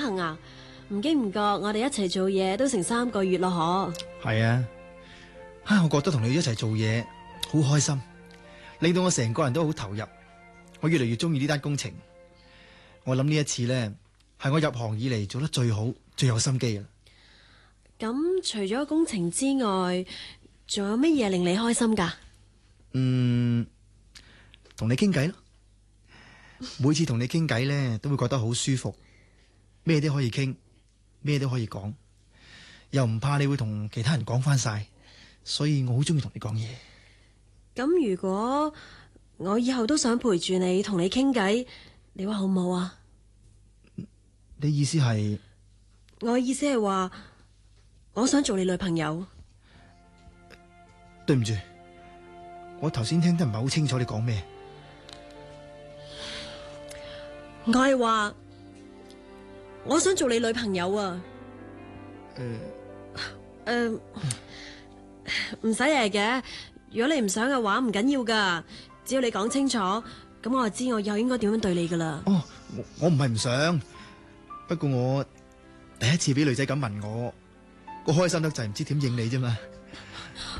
幸啊，唔經唔覺我哋一齊做嘢都成3個月咯嗬。 係啊，我覺得同你一齊做嘢好開心，令到我成個人都好投入，我越嚟越中意呢單工程。我諗呢一次呢，係我入行以嚟做得最好、最有心機嘅。 咁除咗工程之外，仲有乜嘢令你開心噶？ 同你傾偈咯。每次同你傾偈呢，都會覺得好舒服，咩都可以傾，咩都可以講，又唔怕你會同其他人講翻晒，所以我好中意同你講嘢。 咁如果我以後都想陪住你，同你傾偈，你話好唔好啊？ 你意思係？ 我意思係話，我想做你女朋友。 對唔住，我頭先聽得唔係好清楚你講咩。 我係話，我想做你女朋友啊。唔使嚟嘅。如果你唔想嘅話，唔緊要噶。只要你講清楚，咁我就知我以後應該點樣對你噶啦。 哦，我唔係唔想，不過我第一次俾女仔咁問我，我開心得滯，唔知點應你啫嘛。